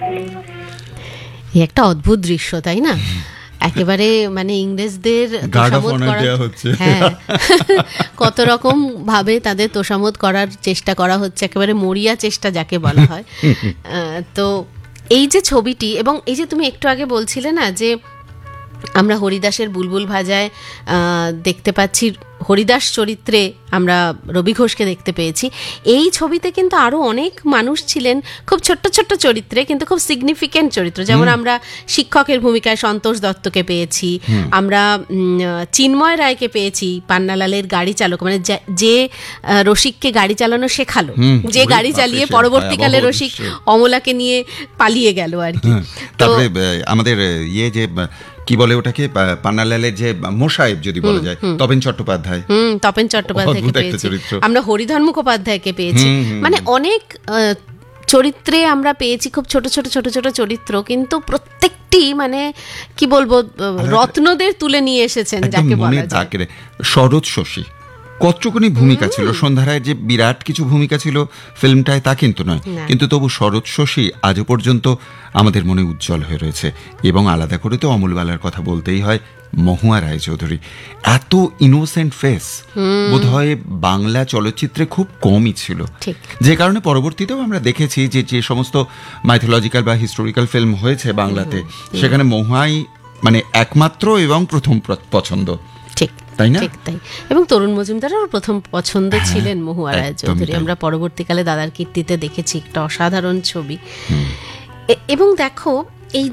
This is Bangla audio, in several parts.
একটা অদ্ভুত দৃশ্য, তাই না? একেবারে মানে ইংরেজদের তোষামোদ করা, হ্যাঁ, কত রকম ভাবে তাদের তোষামোদ করার চেষ্টা করা হচ্ছে, একেবারে মরিয়া চেষ্টা যাকে বলা হয়। তো এই যে ছবিটি, এবং এই যে তুমি একটু আগে বলছিলে না যে আমরা হরিদাসের বুলবুল ভাজায় দেখতে পাচ্ছি, হরিদাস চরিত্রে আমরা রবি ঘোষকে দেখতে পেয়েছি। এই ছবিতে কিন্তু আরও অনেক মানুষ ছিলেন খুব ছোট্ট ছোট্ট চরিত্রে, কিন্তু খুব সিগনিফিক্যান্ট চরিত্র। যেমন আমরা শিক্ষকের ভূমিকায় সন্তোষ দত্তকে পেয়েছি, আমরা চিন্ময় রায়কে পেয়েছি পান্নালালের গাড়ি চালক, মানে যে রসিককে গাড়ি চালানো শেখালো, যে গাড়ি চালিয়ে পরবর্তীকালে রসিক অমলাকে নিয়ে পালিয়ে গেল আর কি। তারপরে আমাদের ইয়ে যে কি বলে ওটাকে, পান্নালালের যে মোসাহেব যদি বলা যায়, তপেন চট্টোপাধ্যায়, তপেন চট্টোপাধ্যায়কে পেয়েছি, আমরা হরিধর মুখোপাধ্যায়কে পেয়েছি, মানে অনেক চরিত্রে আমরা পেয়েছি খুব ছোট ছোট ছোট ছোট চরিত্র, কিন্তু প্রত্যেকটি মানে কি বলবো রত্নদের তুলে নিয়ে এসেছেন যাকে বলা যায়। শরৎ শশী কতটুকুনি ভূমিকা ছিল, সন্ধ্যারায়ের যে বিরাট কিছু ভূমিকা ছিল ফিল্মটায় তা কিন্তু নয়, কিন্তু তবু শরৎ শশী আজও পর্যন্ত আমাদের মনে উজ্জ্বল হয়ে রয়েছে। এবং আলাদা করে তো অমলবালার কথা বলতেই হয়, মহুয়া রায়চৌধুরী, এত ইনোসেন্ট ফেস বোধহয় বাংলা চলচ্চিত্রে খুব কমই ছিল, যে কারণে পরবর্তীতেও আমরা দেখেছি যে যে সমস্ত মাইথোলজিক্যাল বা হিস্টোরিক্যাল ফিল্ম হয়েছে বাংলাতে, সেখানে মহুয়াই মানে একমাত্র এবং প্রথম পছন্দ, তাই না? তাই। এবং তরুণ মজুমদারের প্রথম পছন্দ ছিলেন মহুয়া রায়চৌধুরী। আমরা পরবর্তীকালে দাদার কীর্তিতে দেখেছি একটা অসাধারণ ছবি। এবং দেখো এই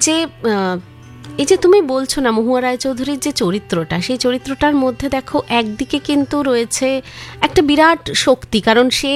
যে তুমি বলছো না মহুয়া রায়চৌধুরীর যে চরিত্রটা, সেই চরিত্রটার মধ্যে দেখো একদিকে কিন্তু রয়েছে একটা বিরাট শক্তি, কারণ সে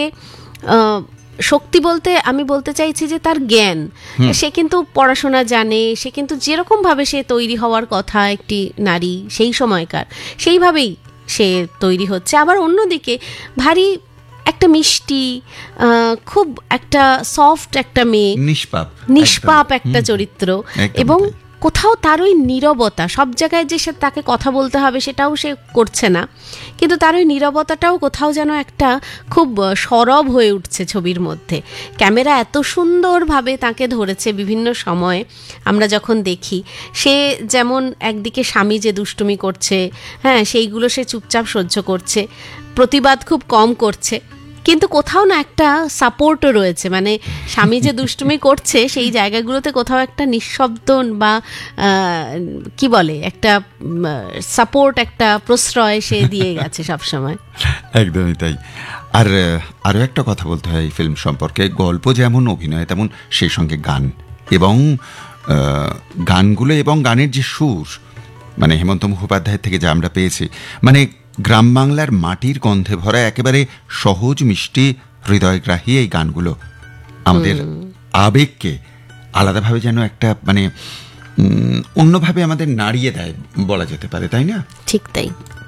শক্তি বলতে আমি বলতে চাইছি যে তার জ্ঞান, সে কিন্তু পড়াশোনা জানে, সে কিন্তু যেরকম ভাবে সে তৈরি হওয়ার কথা একটি নারী সেই সময়কার, সেইভাবেই সে তৈরি হচ্ছে। আবার অন্যদিকে ভারী একটা মিষ্টি, খুব একটা সফট একটা মেয়ে, নিষ্পাপ একটা চরিত্র, এবং কোথাও তার ওই নীরবতা, সব জায়গায় যে সে তাকে কথা বলতে হবে সেটাও সে করছে না, কিন্তু তার ওই নীরবতাটাও কোথাও যেন একটা খুব সরব হয়ে উঠছে ছবির মধ্যে। ক্যামেরা এত সুন্দরভাবে তাকে ধরেছে বিভিন্ন সময়ে, আমরা যখন দেখি সে যেমন একদিকে স্বামী যে দুষ্টুমি করছে, হ্যাঁ, সেইগুলো সে চুপচাপ সহ্য করছে, প্রতিবাদ খুব কম করছে, কিন্তু কোথাও না একটা সাপোর্টও রয়েছে, মানে স্বামী যে দুষ্টুমি করছে সেই জায়গাগুলোতে কোথাও একটা নিঃশব্দ বা কি বলে একটা সাপোর্ট, একটা প্রশ্রয় সে দিয়ে গেছে সবসময়। একদমই তাই। আর আরও একটা কথা বলতে হয় এই ফিল্ম সম্পর্কে, গল্প যেমন, অভিনয় তেমন, সেই সঙ্গে গান, এবং গানগুলো এবং গানের যে সুর, মানে হেমন্ত মুখোপাধ্যায়ের থেকে যা আমরা পেয়েছি, মানে গ্রাম বাংলার মাটির গন্ধে ভরা একেবারে সহজ মিষ্টি হৃদয়গ্রাহী এই গানগুলো আমাদের আবেগকে আলাদাভাবে যেন একটা মানে অন্যভাবে আমাদের নাড়িয়ে দেয় বলা যেতে পারে, তাই না? ঠিক তাই।